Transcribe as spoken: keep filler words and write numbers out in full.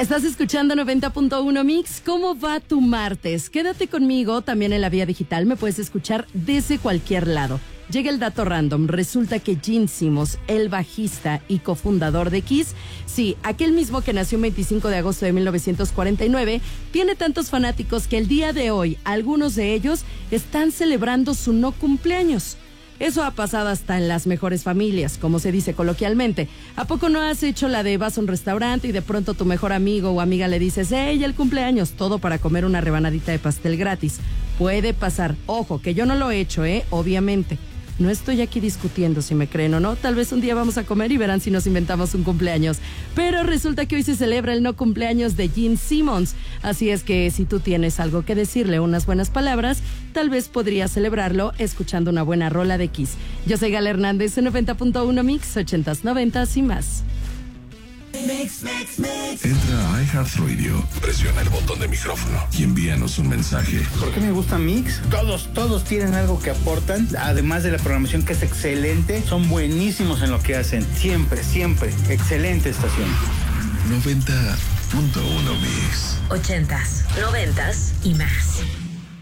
Estás escuchando noventa punto uno Mix. ¿Cómo va tu martes? Quédate conmigo también en la vía digital. Me puedes escuchar desde cualquier lado. Llega el dato random. Resulta que Gene Simmons, el bajista y cofundador de Kiss, sí, aquel mismo que nació el veinticinco de agosto de mil novecientos cuarenta y nueve, tiene tantos fanáticos que el día de hoy, algunos de ellos están celebrando su no cumpleaños. Eso ha pasado hasta en las mejores familias, como se dice coloquialmente. ¿A poco no has hecho la de vas a un restaurante y de pronto tu mejor amigo o amiga le dices, ¡hey, el cumpleaños! Todo para comer una rebanadita de pastel gratis. Puede pasar. Ojo, que yo no lo he hecho, ¿eh? Obviamente. No estoy aquí discutiendo si me creen o no. Tal vez un día vamos a comer y verán si nos inventamos un cumpleaños. Pero resulta que hoy se celebra el no cumpleaños de Gene Simmons. Así es que si tú tienes algo que decirle, unas buenas palabras, tal vez podrías celebrarlo escuchando una buena rola de Kiss. Yo soy Gala Hernández en noventa punto uno Mix, ochentas, noventas y más. Mix, mix, mix. Entra a iHeartRadio, presiona el botón de micrófono y envíanos un mensaje. ¿Por qué me gusta Mix? Todos, todos tienen algo que aportan, además de la programación que es excelente, son buenísimos en lo que hacen, siempre, siempre, excelente estación. noventa punto uno Mix. ochentas, noventas y más.